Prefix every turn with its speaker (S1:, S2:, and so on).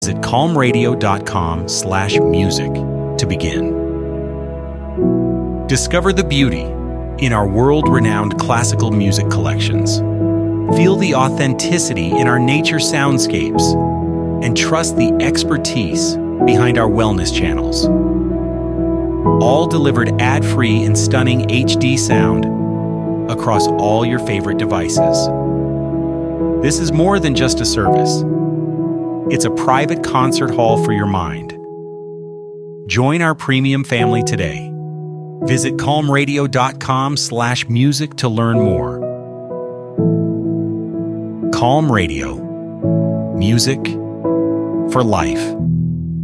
S1: Visit calmradio.com/music to begin. Discover the beauty in our world-renowned classical music collections. Feel the authenticity in our nature soundscapes and trust the expertise behind our wellness channels. All delivered ad-free and stunning HD sound across all your favorite devices. This is more than just a service. It's a private concert hall for your mind. Join our premium family today. Visit calmradio.com/music to learn more. Calm Radio. Music for life.